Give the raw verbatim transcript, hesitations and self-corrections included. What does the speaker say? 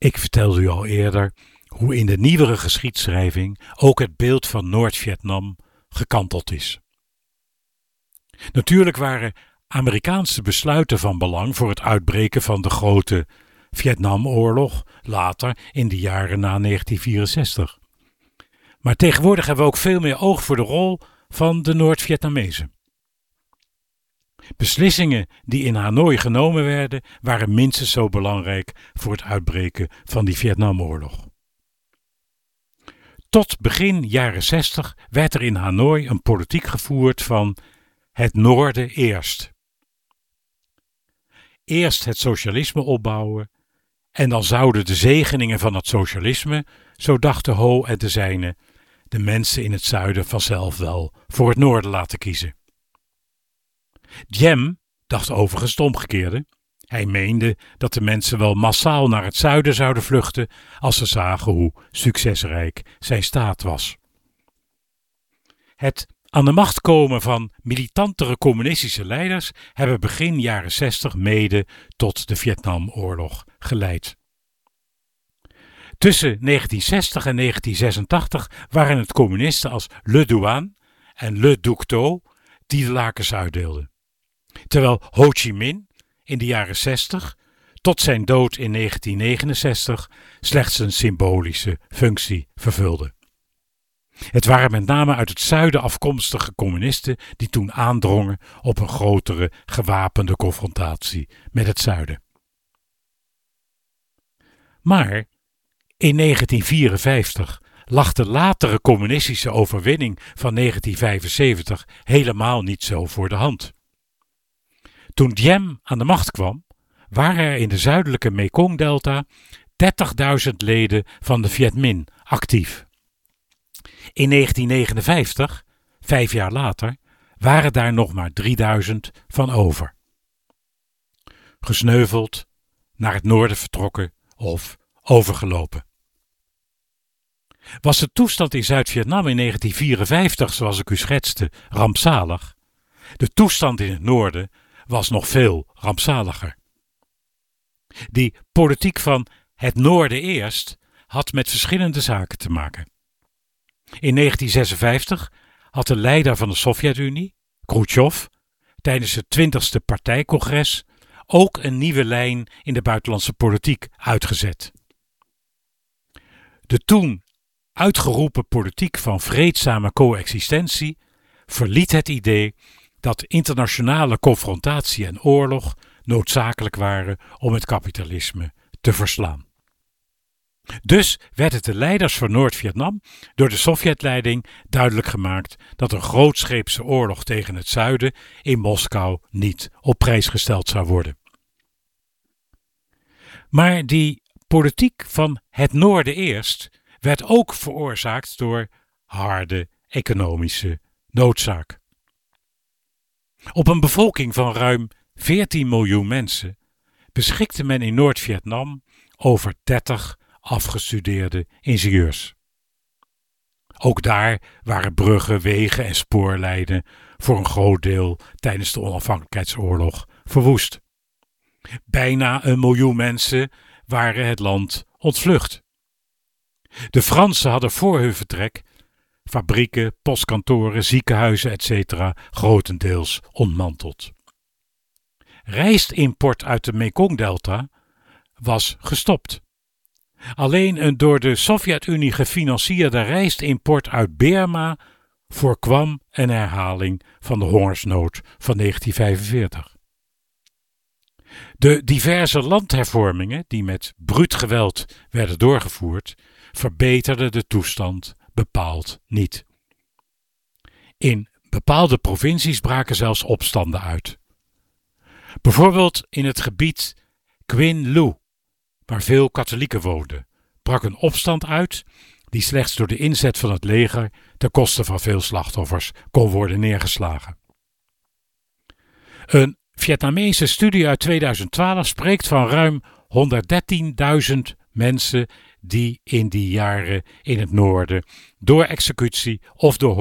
Ik vertelde u al eerder hoe in de nieuwere geschiedschrijving ook het beeld van Noord-Vietnam gekanteld is. Natuurlijk waren Amerikaanse besluiten van belang voor het uitbreken van de grote Vietnamoorlog later in de jaren na negentien vierenzestig. Maar tegenwoordig hebben we ook veel meer oog voor de rol van de Noord-Vietnamezen. Beslissingen die in Hanoi genomen werden, waren minstens zo belangrijk voor het uitbreken van die Vietnamoorlog. Tot begin jaren zestig werd er in Hanoi een politiek gevoerd van het Noorden eerst. Eerst het socialisme opbouwen en dan zouden de zegeningen van het socialisme, zo dachten Ho en de zijnen, de mensen in het zuiden vanzelf wel voor het noorden laten kiezen. Diem dacht overigens het omgekeerde. Hij meende dat de mensen wel massaal naar het zuiden zouden vluchten als ze zagen hoe succesrijk zijn staat was. Het aan de macht komen van militantere communistische leiders hebben begin jaren zestig mede tot de Vietnamoorlog geleid. Tussen negentien zestig en negentien zesentachtig waren het communisten als Le Duan en Le Duc Tho die de lakens uitdeelden. Terwijl Ho Chi Minh in de jaren zestig tot zijn dood in negentien negenenzestig slechts een symbolische functie vervulde. Het waren met name uit het zuiden afkomstige communisten die toen aandrongen op een grotere gewapende confrontatie met het zuiden. Maar in negentien vierenvijftig lag de latere communistische overwinning van negentien vijfenzeventig helemaal niet zo voor de hand. Toen Diem aan de macht kwam, waren er in de zuidelijke Mekongdelta dertigduizend leden van de Viet Minh actief. In negentien negenenvijftig, vijf jaar later, waren daar nog maar drieduizend van over. Gesneuveld, naar het noorden vertrokken of overgelopen. Was de toestand in Zuid-Vietnam in negentien vierenvijftig, zoals ik u schetste, rampzalig? De toestand in het noorden was nog veel rampzaliger. Die politiek van het noorden eerst had met verschillende zaken te maken. In negentien zesenvijftig had de leider van de Sovjet-Unie, Khrushchev, tijdens het twintigste partijcongres ook een nieuwe lijn in de buitenlandse politiek uitgezet. De toen uitgeroepen politiek van vreedzame coexistentie verliet het idee dat internationale confrontatie en oorlog noodzakelijk waren om het kapitalisme te verslaan. Dus werd het de leiders van Noord-Vietnam door de Sovjetleiding duidelijk gemaakt dat een grootscheepse oorlog tegen het zuiden in Moskou niet op prijs gesteld zou worden. Maar die politiek van het noorden eerst werd ook veroorzaakt door harde economische noodzaak. Op een bevolking van ruim veertien miljoen mensen beschikte men in Noord-Vietnam over dertig afgestudeerde ingenieurs. Ook daar waren bruggen, wegen en spoorlijnen voor een groot deel tijdens de onafhankelijkheidsoorlog verwoest. Bijna een miljoen mensen waren het land ontvlucht. De Fransen hadden voor hun vertrek fabrieken, postkantoren, ziekenhuizen et cetera grotendeels ontmanteld. Rijstimport uit de Mekongdelta was gestopt. Alleen een door de Sovjet-Unie gefinancierde rijstimport uit Birma voorkwam een herhaling van de hongersnood van negentien vijfenveertig. De diverse landhervormingen die met bruut geweld werden doorgevoerd, verbeterden de toestand bepaald niet. In bepaalde provincies braken zelfs opstanden uit. Bijvoorbeeld in het gebied Quinh Loux, waar veel katholieken woonden, brak een opstand uit die slechts door de inzet van het leger ten koste van veel slachtoffers kon worden neergeslagen. Een Vietnamese studie uit tweeduizend twaalf spreekt van ruim honderddertienduizend mensen die in die jaren in het noorden door executie of door